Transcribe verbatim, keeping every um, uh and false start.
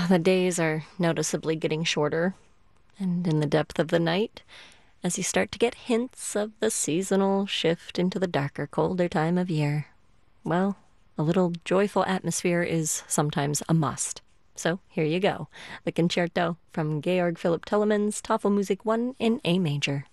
The days are noticeably getting shorter, and in the depth of the night, as you start to get hints of the seasonal shift into the darker, colder time of year, well, a little joyful atmosphere is sometimes a must. So here you go, the concerto from Georg Philipp Telemann's Tafelmusik one in A major.